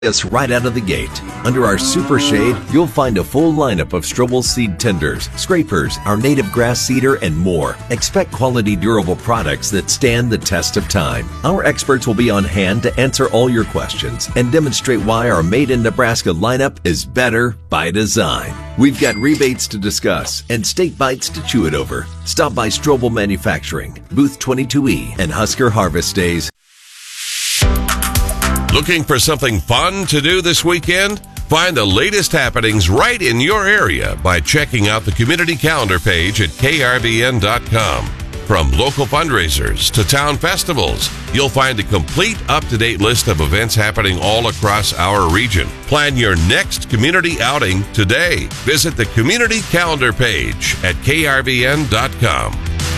us right out of the gate. Under our super shade, you'll find a full lineup of Strobel seed tenders, scrapers, our native grass seeder, and more. Expect quality, durable products that stand the test of time. Our experts will be on hand to answer all your questions and demonstrate why our Made in Nebraska lineup is better by design. We've got rebates to discuss and steak bites to chew it over. Stop by Strobel Manufacturing, Booth 22E, and Husker Harvest Days. Looking for something fun to do this weekend? Find the latest happenings right in your area by checking out the community calendar page at KRBN.com. From local fundraisers to town festivals, you'll find a complete up-to-date list of events happening all across our region. Plan your next community outing today. Visit the community calendar page at KRBN.com.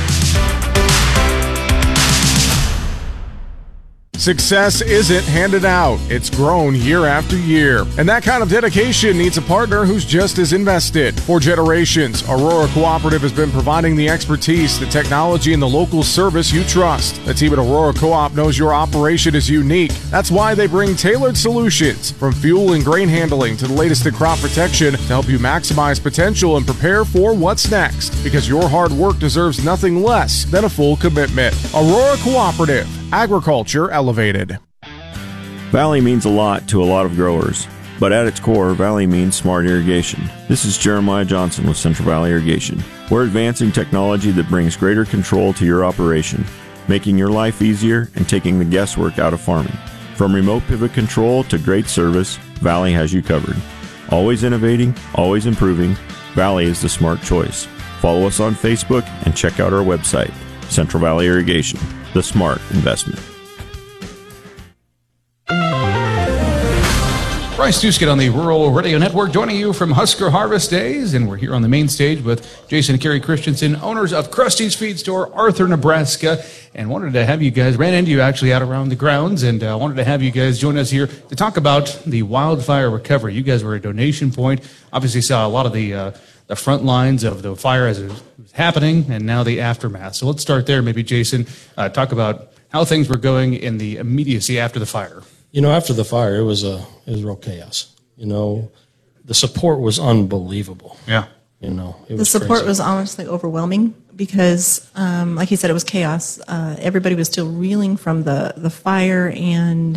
Success isn't handed out. It's grown year after year. And that kind of dedication needs a partner who's just as invested. For generations, Aurora Cooperative has been providing the expertise, the technology, and the local service you trust. The team at Aurora Co-op knows your operation is unique. That's why they bring tailored solutions, from fuel and grain handling to the latest in crop protection, to help you maximize potential and prepare for what's next. Because your hard work deserves nothing less than a full commitment. Aurora Cooperative. Agriculture elevated. Valley means a lot to a lot of growers, but at its core, Valley means smart irrigation. This is Jeremiah Johnson with Central Valley Irrigation. We're advancing technology that brings greater control to your operation, making your life easier and taking the guesswork out of farming. From remote pivot control to great service, Valley has you covered. Always innovating, always improving, Valley is the smart choice. Follow us on Facebook and check out our website, Central Valley Irrigation, the smart investment. Bryce Duskett on the Rural Radio Network, joining you from Husker Harvest Days, and we're here on the main stage with Jason and Carrie Christensen, owners of Krusty's Feed Store, Arthur, Nebraska, and wanted to have you guys, ran into you actually out around the grounds, and wanted to have you guys join us here to talk about the wildfire recovery. You guys were a donation point, obviously saw a lot of the front lines of the fire as it was happening, and now the aftermath. So let's start there. Maybe Jason, talk about how things were going in the immediacy after the fire. You know, after the fire, it was real chaos. You know, the support was unbelievable. Yeah. You know, the support was honestly overwhelming because, like you said, it was chaos. Everybody was still reeling from the fire and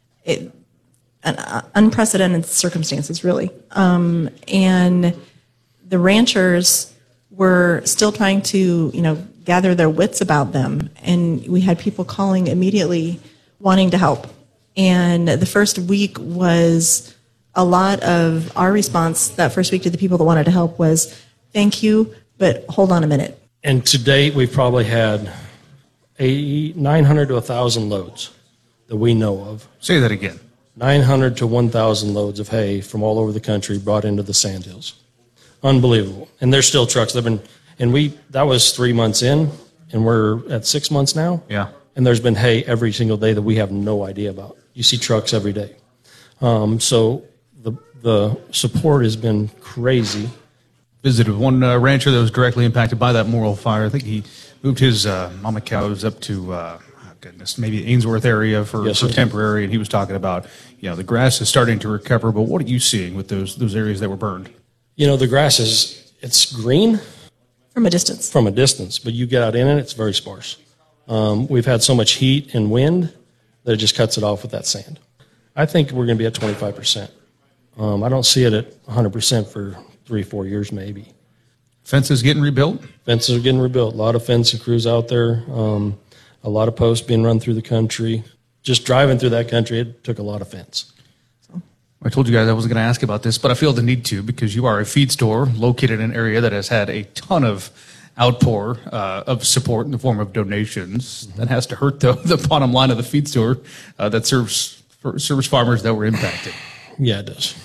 unprecedented circumstances, really. And the ranchers were still trying to, gather their wits about them. And we had people calling immediately wanting to help. And the first week was a lot of our response that first week to the people that wanted to help was, thank you, but hold on a minute. And to date, we've probably had 900 to 1,000 loads that we know of. Say that again. 900 to 1,000 loads of hay from all over the country brought into the Sandhills. Unbelievable. And there's still trucks that have been, that was 3 months in, and we're at 6 months now. Yeah. And there's been hay every single day that we have no idea about. You see trucks every day. So the support has been crazy. Visited one rancher that was directly impacted by that Morrill fire. I think he moved his mama cows up to, maybe Ainsworth area for temporary, and he was talking about, the grass is starting to recover, but what are you seeing with those areas that were burned? The grass it's green. From a distance. From a distance, but you get out in it, it's very sparse. We've had so much heat and wind that it just cuts it off with that sand. I think we're going to be at 25%. I don't see it at 100% for 3-4 years maybe. Fences getting rebuilt? Fences are getting rebuilt. A lot of fencing crews out there. A lot of posts being run through the country. Just driving through that country, it took a lot of fence. I told you guys I wasn't going to ask about this, but I feel the need to because you are a feed store located in an area that has had a ton of outpour of support in the form of donations. That has to hurt the bottom line of the feed store that serves farmers that were impacted. Yeah, it does.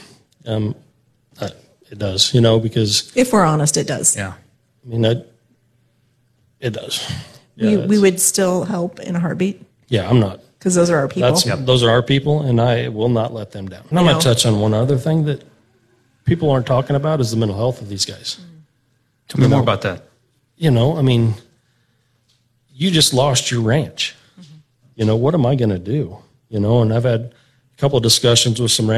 It does, because... If we're honest, it does. Yeah. It does. Yeah, we would still help in a heartbeat. Yeah, I'm not. Because those are our people. Those are our people, and I will not let them down. And I'm going to touch on one other thing that people aren't talking about is the mental health of these guys. Tell me more about that. You just lost your ranch. Mm-hmm. What am I going to do? And I've had couple of discussions with some